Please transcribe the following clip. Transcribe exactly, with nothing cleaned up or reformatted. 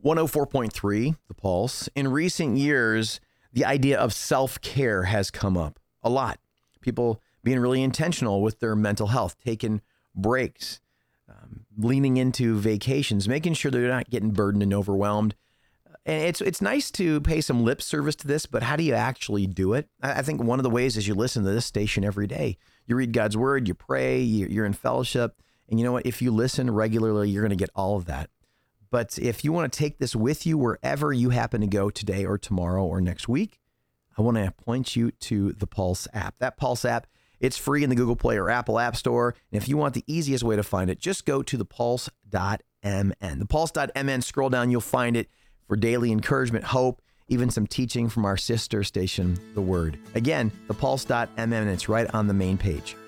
one oh four point three, The Pulse. In recent years, the idea of self-care has come up a lot. People being really intentional with their mental health, taking breaks, um, leaning into vacations, making sure they're not getting burdened and overwhelmed. And it's it's nice to pay some lip service to this, but how do you actually do it? I, I think one of the ways is you listen to this station every day. You read God's word, you pray, you, you're in fellowship. And you know what? If you listen regularly, you're going to get all of that. But if you want to take this with you wherever you happen to go today or tomorrow or next week, I want to point you to the Pulse app. That Pulse app, it's free in the Google Play or Apple App Store. And if you want the easiest way to find it, just go to the pulse dot m n. the pulse dot m n, scroll down, you'll find it for daily encouragement, hope, even some teaching from our sister station, The Word. Again, the pulse dot m n, it's right on the main page.